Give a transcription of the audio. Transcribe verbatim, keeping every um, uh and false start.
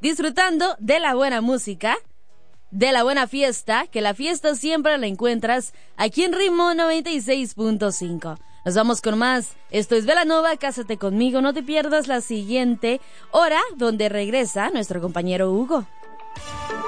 disfrutando de la buena música, de la buena fiesta, que la fiesta siempre la encuentras aquí en Ritmo noventa y seis punto cinco. Nos vamos con más. Esto es Belanova, Cásate Conmigo. No te pierdas la siguiente hora donde regresa nuestro compañero Hugo.